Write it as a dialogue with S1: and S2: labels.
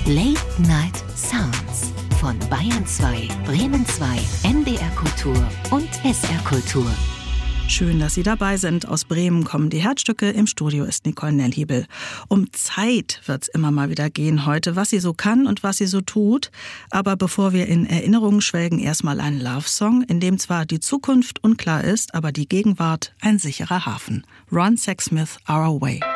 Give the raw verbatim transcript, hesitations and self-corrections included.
S1: Late Night Sounds von Bayern zwei, Bremen zwei, N D R Kultur und S R Kultur.
S2: Schön, dass Sie dabei sind. Aus Bremen kommen die Herzstücke. Im Studio ist Nicole Nellhiebel. Um Zeit wird's immer mal wieder gehen heute, was sie so kann und was sie so tut. Aber bevor wir in Erinnerungen schwelgen, erstmal ein Love-Song, in dem zwar die Zukunft unklar ist, aber die Gegenwart ein sicherer Hafen. Ron Sexsmith, Our Way.